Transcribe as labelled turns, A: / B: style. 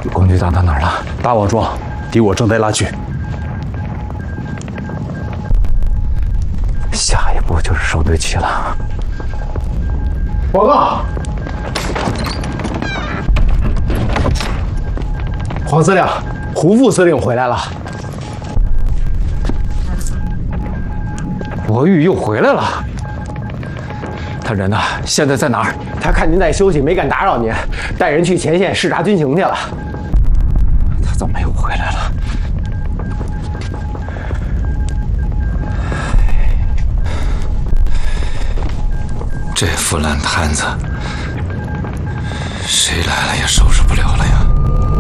A: 工局打到哪儿了？大王庄，敌我正在拉锯。下一步就是收队旗了。报告，黄司令，胡副司令回来了。博玉又回来了。他人呢？现在在哪儿？他看您在休息，没敢打扰您，带人去前线视察军情去了。他怎么又回来了？
B: 这副烂摊子，谁来了也收拾不了了呀！